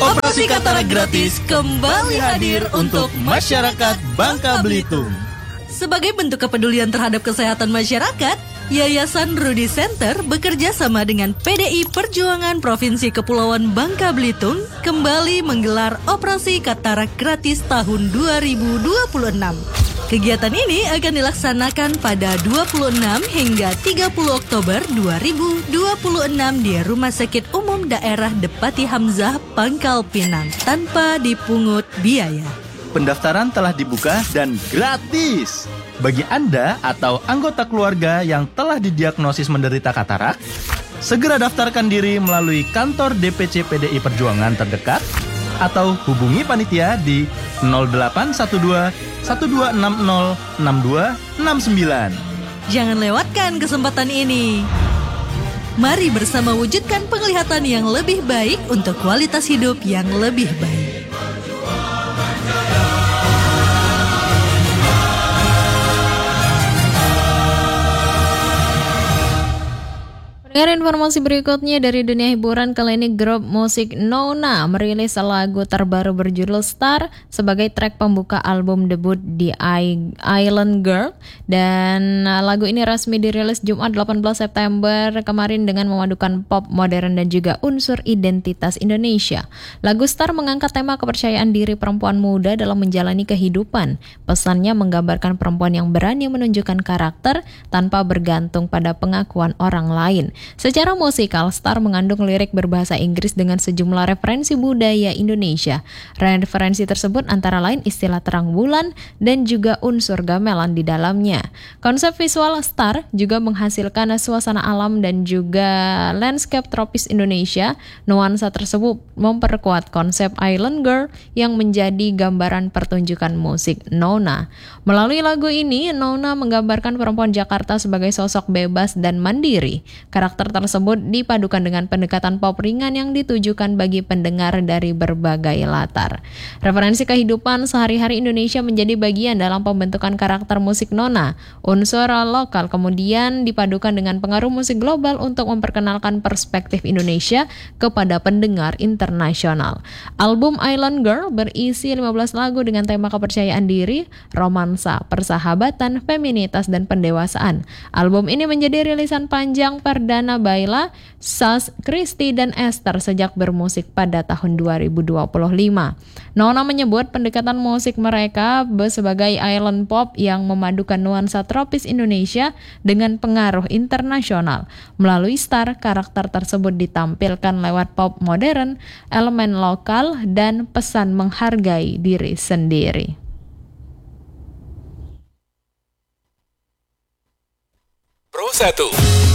Operasi Katarak Gratis kembali hadir untuk masyarakat Bangka Belitung. Sebagai bentuk kepedulian terhadap kesehatan masyarakat, Yayasan Rudi Center bekerja sama dengan PDI Perjuangan Provinsi Kepulauan Bangka Belitung kembali menggelar Operasi Katarak Gratis tahun 2026. Kegiatan ini akan dilaksanakan pada 26 hingga 30 Oktober 2026 di Rumah Sakit Umum Daerah Depati Hamzah, Pangkal Pinang, tanpa dipungut biaya. Pendaftaran telah dibuka dan gratis. Bagi Anda atau anggota keluarga yang telah didiagnosis menderita katarak, segera daftarkan diri melalui kantor DPC PDI Perjuangan terdekat atau hubungi panitia di 0812 1260 6269. Jangan lewatkan kesempatan ini. Mari bersama wujudkan penglihatan yang lebih baik untuk kualitas hidup yang lebih baik. Dengar informasi berikutnya dari dunia hiburan. Kali ini grup musik Nona merilis lagu terbaru berjudul Star sebagai track pembuka album debut The Island Girl. Dan lagu ini resmi dirilis Jumat 18 September kemarin dengan memadukan pop modern dan juga unsur identitas Indonesia. Lagu Star mengangkat tema kepercayaan diri perempuan muda dalam menjalani kehidupan. Pesannya menggambarkan perempuan yang berani menunjukkan karakter tanpa bergantung pada pengakuan orang lain. Secara musikal, Star mengandung lirik berbahasa Inggris dengan sejumlah referensi budaya Indonesia. Referensi tersebut antara lain istilah terang bulan dan juga unsur gamelan di dalamnya. Konsep visual Star juga menghasilkan suasana alam dan juga landscape tropis Indonesia. Nuansa tersebut memperkuat konsep Island Girl yang menjadi gambaran pertunjukan musik Nona. Melalui lagu ini, Nona menggambarkan perempuan Jakarta sebagai sosok bebas dan mandiri. Karakter tersebut dipadukan dengan pendekatan pop ringan yang ditujukan bagi pendengar dari berbagai latar. Referensi kehidupan sehari-hari Indonesia menjadi bagian dalam pembentukan karakter musik Nona. Unsur lokal kemudian dipadukan dengan pengaruh musik global untuk memperkenalkan perspektif Indonesia kepada pendengar internasional. Album Island Girl berisi 15 lagu dengan tema kepercayaan diri, romansa, persahabatan, feminitas, dan pendewasaan. Album ini menjadi rilisan panjang perdana Baila, Sas, Kristi, dan Esther sejak bermusik pada tahun 2025. Nona menyebut pendekatan musik mereka sebagai island pop yang memadukan nuansa tropis Indonesia dengan pengaruh internasional. Melalui Star, karakter tersebut ditampilkan lewat pop modern, elemen lokal, dan pesan menghargai diri sendiri. Pro 1